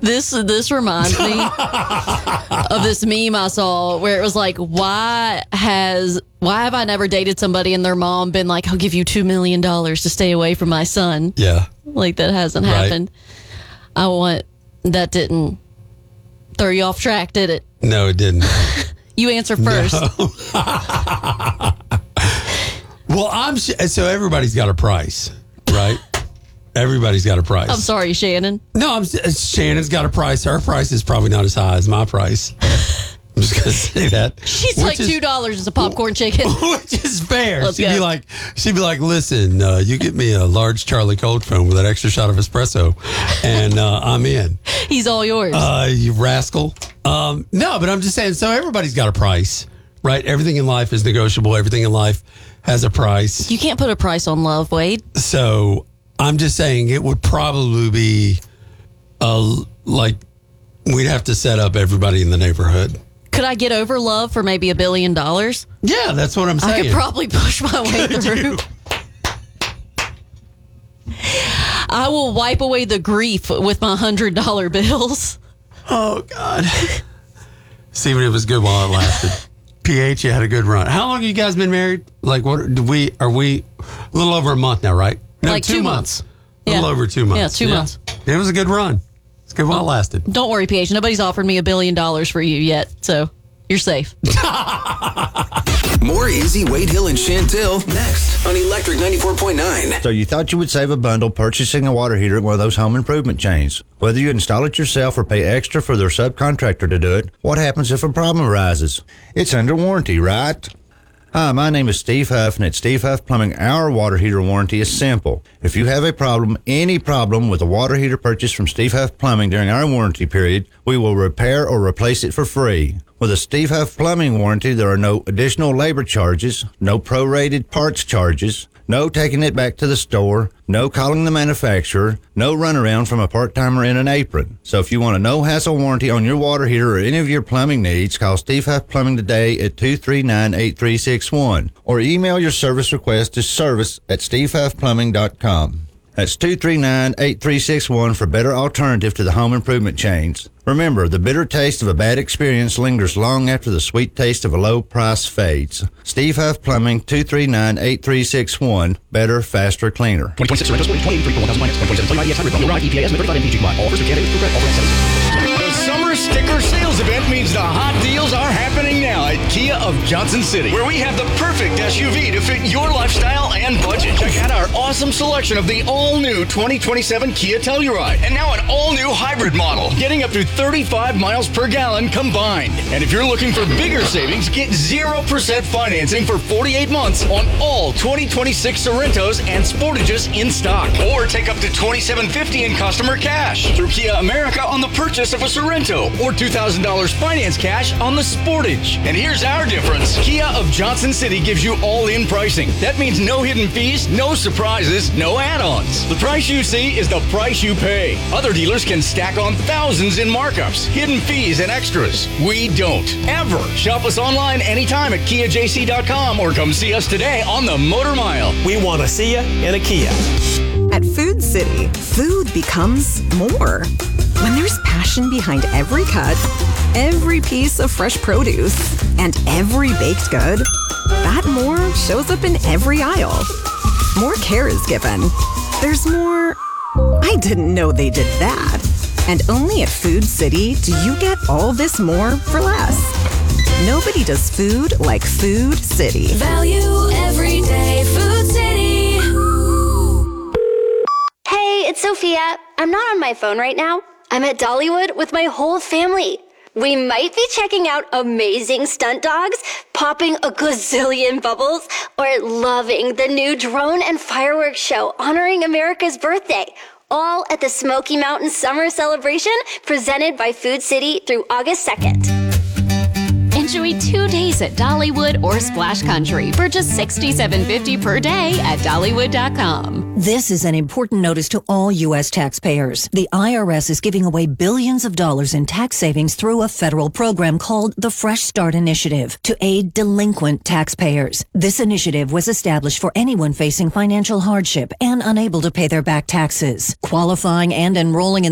This reminds me of this meme I saw where it was like, why have I never dated somebody and their mom been like, I'll give you $2 million to stay away from my son? Yeah. Like that hasn't happened. That didn't throw you off track, did it? No, it didn't. You answer first. No. Well, so everybody's got a price, right? Everybody's got a price. I'm sorry, Shannon. No, Shannon's got a price. Her price is probably not as high as my price. I'm just going to say that. She's like $2 as a popcorn chicken. Which is fair. Let's She'd go. be like, listen, you get me a large Charlie Cold Foam with an extra shot of espresso, and I'm in. He's all yours. You rascal. No, but I'm just saying, so everybody's got a price, right? Everything in life is negotiable. Everything in life has a price. You can't put a price on love, Wade. So I'm just saying it would probably be like we'd have to set up everybody in the neighborhood. Could I get over love for maybe $1 billion? Yeah, that's what I'm saying. I could probably push my way through. I will wipe away the grief with my $100 bills. Oh, God. Steven, it was good while it lasted. PH, you had a good run. How long have you guys been married? Like, are we a little over a month now, right? No, like 2 months. A little over 2 months. Yeah, 2 months. It was a good run. It's good while it lasted. Don't worry, PH. Nobody's offered me $1 billion for you yet, so you're safe. More Easy, Wade Hill and Chantel next on Electric 94.9. So you thought you would save a bundle purchasing a water heater at one of those home improvement chains. Whether you install it yourself or pay extra for their subcontractor to do it, what happens if a problem arises? It's under warranty, right? Hi, my name is Steve Huff, and at Steve Huff Plumbing, our water heater warranty is simple. If you have a problem, any problem with a water heater purchased from Steve Huff Plumbing during our warranty period, we will repair or replace it for free. With a Steve Huff Plumbing warranty, there are no additional labor charges, no prorated parts charges, no taking it back to the store, no calling the manufacturer, no runaround from a part-timer in an apron. So if you want a no-hassle warranty on your water heater or any of your plumbing needs, call Steve Huff Plumbing today at 239-8361 or email your service request to service@stevehuffplumbing.com. That's 239-8361 for better alternative to the home improvement chains. Remember, the bitter taste of a bad experience lingers long after the sweet taste of a low price fades. Steve Huff Plumbing, 239-8361. Better, faster, cleaner. 2026 Sorrento's 2023 for 1,000 minus 2027 hybrid hybrid will arrive EPA estimate 35 mpg combined. All first candidates through all 76. The summer sticker sales event means the hot deals are happening now at Kia of Johnson City, where we have the perfect SUV to fit your lifestyle and budget. Check out our awesome selection of the all-new 2027 Kia Telluride, and now an all-new hybrid model, getting up to 35 miles per gallon combined. And if you're looking for bigger savings, get 0% financing for 48 months on all 2026 Sorrentos and Sportages in stock, or take up to $2,750 in customer cash through Kia America on the purchase of a Sorrento, or $2,000 finance cash on the Sportage. And here's our difference. Kia of Johnson City gives you all-in pricing. That means no hidden fees, no surprises, no add-ons. The price you see is the price you pay. Other dealers can stack on thousands in markups, hidden fees, and extras. We don't, ever. Shop us online anytime at KiaJC.com or come see us today on the Motor Mile. We want to see you in a Kia. At Food City, food becomes more. When there's passion behind every cut, every piece of fresh produce, and every baked good, that more shows up in every aisle. More care is given. There's more, I didn't know they did that. And only at Food City do you get all this more for less. Nobody does food like Food City. Value every day. Food City. Hey, it's Sophia. I'm not on my phone right now. I'm at Dollywood with my whole family. We might be checking out amazing stunt dogs, popping a gazillion bubbles, or loving the new drone and fireworks show honoring America's birthday. All at the Smoky Mountain Summer Celebration presented by Food City through August 2nd. Enjoy 2 days at Dollywood or Splash Country for just $67.50 per day at Dollywood.com. This is an important notice to all U.S. taxpayers. The IRS is giving away billions of dollars in tax savings through a federal program called the Fresh Start Initiative to aid delinquent taxpayers. This initiative was established for anyone facing financial hardship and unable to pay their back taxes. Qualifying and enrolling in